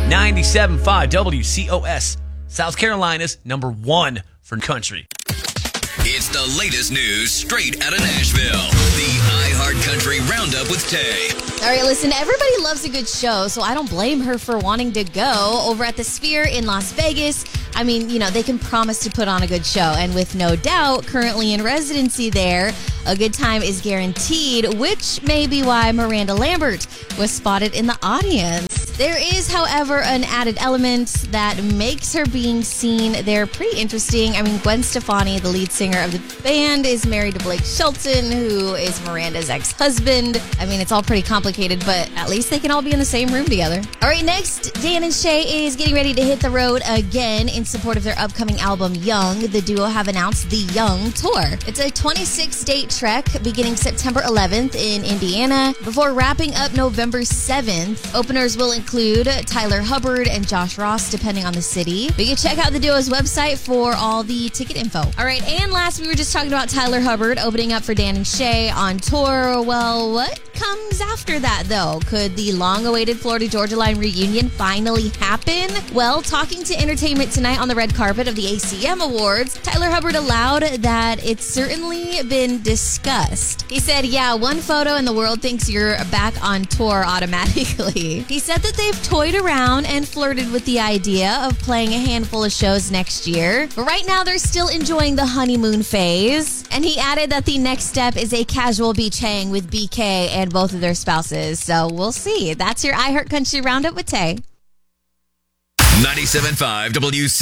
97.5 WCOS, South Carolina's number one for country. It's the latest news straight out of Nashville. The iHeart Country Roundup with Tay. All right, listen, everybody loves a good show, so I don't blame her for wanting to go. Over at the Sphere in Las Vegas, I mean, they can promise to put on a good show. And with No Doubt currently in residency there, a good time is guaranteed, which may be why Miranda Lambert was spotted in the audience. There is, however, an added element that makes her being seen there pretty interesting. I mean, Gwen Stefani, the lead singer of the band, is married to Blake Shelton, who is Miranda's ex-husband. I mean, it's all pretty complicated, but at least they can all be in the same room together. All right, next, Dan and Shay is getting ready to hit the road again in support of their upcoming album, Young. The duo have announced the Young Tour. It's a 26-date trek beginning September 11th in Indiana before wrapping up November 7th. Openers will include Tyler Hubbard and Josh Ross, depending on the city. But you can check out the duo's website for all the ticket info. All right, and last, we were just talking about Tyler Hubbard opening up for Dan and Shay on tour. Well, what comes after that, though? Could the long-awaited Florida Georgia Line reunion finally happen? Well, talking to Entertainment Tonight on the red carpet of the ACM Awards, Tyler Hubbard allowed that it's certainly been discussed. He said, yeah, one photo and the world thinks you're back on tour automatically. He said that they've toyed around and flirted with the idea of playing a handful of shows next year. But right now, they're still enjoying the honeymoon phase. And he added that the next step is a casual beach hang with BK and both of their spouses. So we'll see. That's your iHeart Country Roundup with Tay. 97.5 WC.